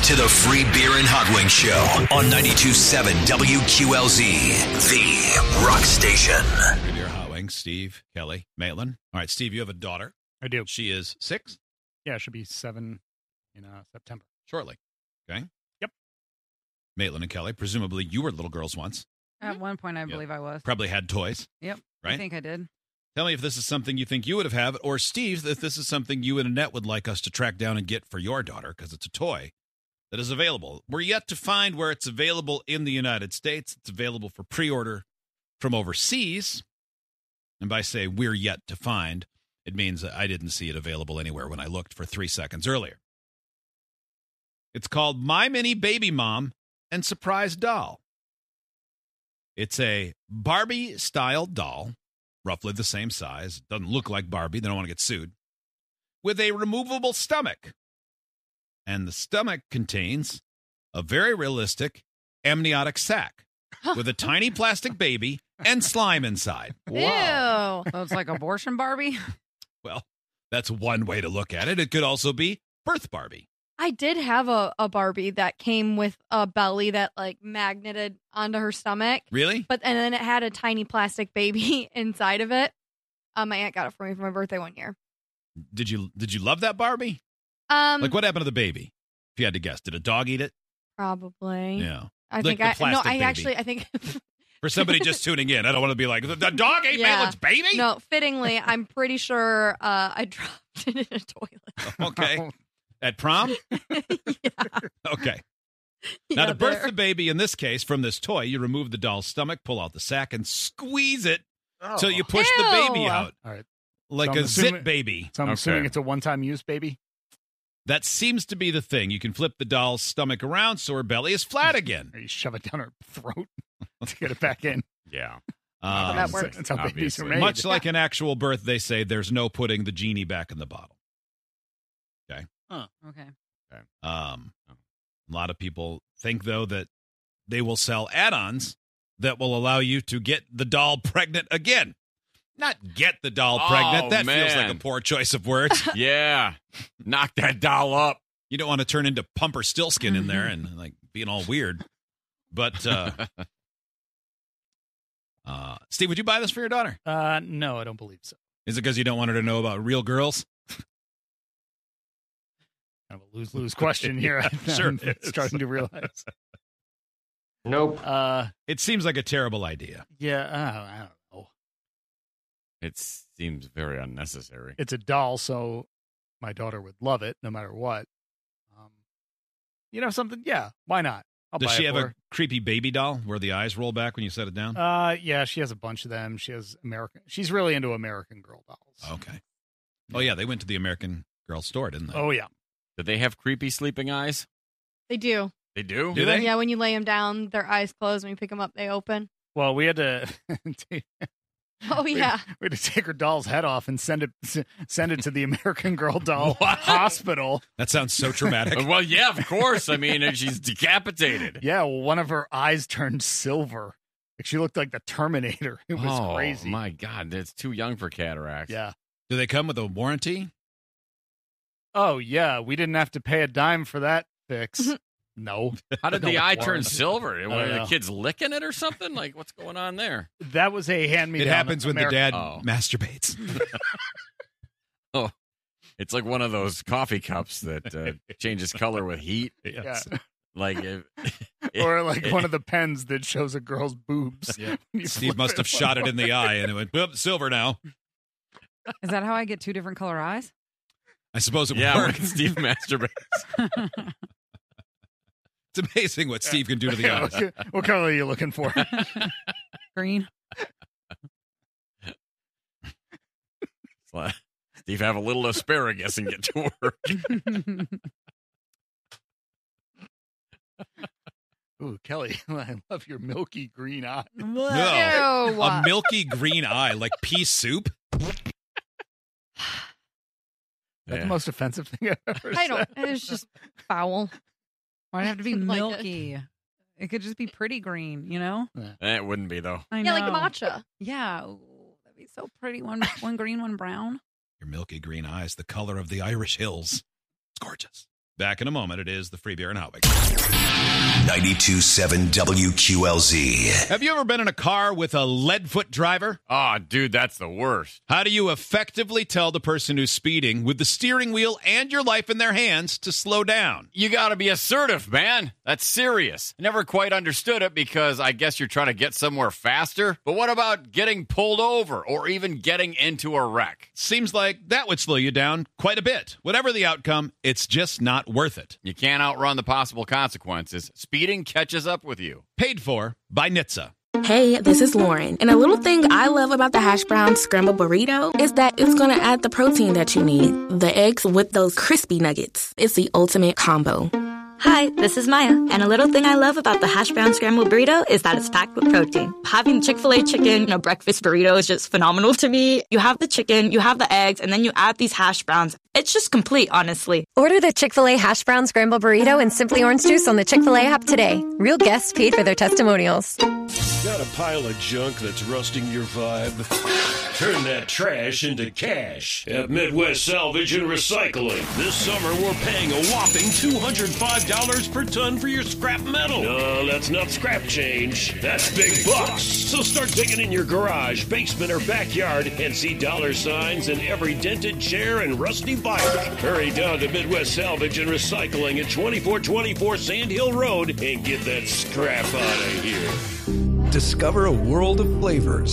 to the Free Beer and Hot Wings Show on 92.7 WQLZ, the rock station. Free Beer, Hot Wings, Steve, Kelly, Maitland. All right, Steve, you have a daughter. I do. She is 6? Yeah, it should be 7 in September. Shortly. Okay. Yep. Maitland and Kelly, presumably you were little girls once. At one point, I believe I was. Probably had toys. Yep. Right? I think I did. Tell me if this is something you think you would have had, or Steve, if this is something you and Annette would like us to track down and get for your daughter, because it's a toy that is available. We're yet to find where it's available in the United States. It's available for pre-order from overseas. And by say we're yet to find, it means I didn't see it available anywhere when I looked for 3 seconds earlier. It's called My Mini Baby Mom and Surprise Doll. It's a Barbie-style doll, roughly the same size. Doesn't look like Barbie. They don't want to get sued. With a removable stomach. And the stomach contains a very realistic amniotic sac with a tiny plastic baby and slime inside. Wow. Ew. So it's like abortion Barbie? Well, that's one way to look at it. It could also be birth Barbie. I did have a Barbie that came with a belly that like magneted onto her stomach. Really? And then it had a tiny plastic baby inside of it. My aunt got it for me for my birthday one year. Did you love that Barbie? Like what happened to the baby? If you had to guess, did a dog eat it? Probably. Yeah. I Like think the plastic baby. I think For somebody just tuning in, I don't want to be like, the dog ate Maitland's baby? No, fittingly, I'm pretty sure I dropped it in a toilet. Okay. At prom? Yeah. Okay. Now, to birth the baby, in this case, from this toy, you remove the doll's stomach, pull out the sack, and squeeze it till you push the baby out. All right. Like So a I'm assuming- zit baby. So I'm assuming it's a one-time use baby? That seems to be the thing. You can flip the doll's stomach around so her belly is flat again. Or you shove it down her throat to get it back in. Yeah. that works. That's how babies are Obviously. made. Much like an actual birth, they say there's no putting the genie back in the bottle. Okay. A lot of people think, though, that they will sell add-ons that will allow you to get the doll pregnant again. Not get the doll pregnant. That feels like a man. poor choice of words. Yeah. Knock that doll up. You don't want to turn into Pumper Stillskin in there and like being all weird. But Steve, would you buy this for your daughter? No, I don't believe so. Is it because you don't want her to know about real girls? Kind of a lose-lose question here. Sure I'm it is. starting to realize. Nope. It seems like a terrible idea. Yeah, I don't know. It seems very unnecessary. It's a doll, so my daughter would love it no matter what. Something? Yeah, why not? I'll Does buy she it have for a her. creepy baby doll where the eyes roll back when you set it down? Yeah, she has a bunch of them. She has American. She's really into American Girl dolls. Okay. Oh, yeah, they went to the American Girl store, didn't they? Oh, yeah. Do they have creepy sleeping eyes? They do. They do? Do they? Yeah, when you lay them down, their eyes close. When you pick them up, they open. Well, we had to. Oh, yeah. We had to take her doll's head off and send it to the American Girl doll hospital. That sounds so traumatic. Well, yeah, of course. I mean, she's decapitated. Yeah, one of her eyes turned silver. Like she looked like the Terminator. It was crazy. Oh, my God. That's too young for cataracts. Yeah. Do they come with a warranty? Oh, yeah. We didn't have to pay a dime for that fix. No. How did No the eye turn warranty. silver? don't Were know. the kids licking it or something? Like, what's going on there? That was a hand-me-down. It happens when the dad Oh. masturbates. Oh, it's like one of those coffee cups that changes color with heat. Yeah. Like, Or like one of the pens that shows a girl's boobs. Yeah. when you Steve flip must have shot it in the eye, and it went, whoop, silver now. Is that how I get 2 different color eyes? I suppose it would yeah, work. when Steve masturbates. It's amazing what Steve can do to the Yeah, eyes. what color are you looking for? Green. It's like, Steve, have a little asparagus and get to work. Ooh, Kelly, I love your milky green eye. No. Ew. A milky green eye, like pea soup. That's Yeah. the most offensive thing I've ever I said. don't. It's just foul. Why'd it have to be Like it. milky? It could just be pretty green, you know? It wouldn't be, though. I Yeah, know. like matcha. Yeah. Ooh, that'd be so pretty. One green, one brown. Your milky green eyes, the color of the Irish hills. It's gorgeous. Back in a moment. It is the Free Beer and Hot Wing. 92.7 WQLZ. Have you ever been in a car with a lead-foot driver? Oh, dude, that's the worst. How do you effectively tell the person who's speeding with the steering wheel and your life in their hands to slow down? You got to be assertive, man. That's serious. I never quite understood it because I guess you're trying to get somewhere faster. But what about getting pulled over or even getting into a wreck? Seems like that would slow you down quite a bit. Whatever the outcome, it's just not worth it. You can't outrun the possible consequences. Speeding catches up with you. Paid for by NHTSA. Hey, this is Lauren. And a little thing I love about the hash brown scrambled burrito is that it's going to add the protein that you need. The eggs with those crispy nuggets. It's the ultimate combo. Hi, this is Maya, and a little thing I love about the hash brown scrambled burrito is that it's packed with protein. Having Chick-fil-A chicken in a breakfast burrito is just phenomenal to me. You have the chicken, you have the eggs, and then you add these hash browns. It's just complete, honestly. Order the Chick-fil-A hash brown scrambled burrito and Simply Orange Juice on the Chick-fil-A app today. Real guests paid for their testimonials. Got a pile of junk that's rusting your vibe? Turn that trash into cash at Midwest Salvage and Recycling. This summer, we're paying a whopping $205 per ton for your scrap metal. No, that's not scrap change. That's big bucks. So start digging in your garage, basement, or backyard and see dollar signs in every dented chair and rusty bike. Hurry down to Midwest Salvage and Recycling at 2424 Sand Hill Road and get that scrap out of here. Discover a world of flavors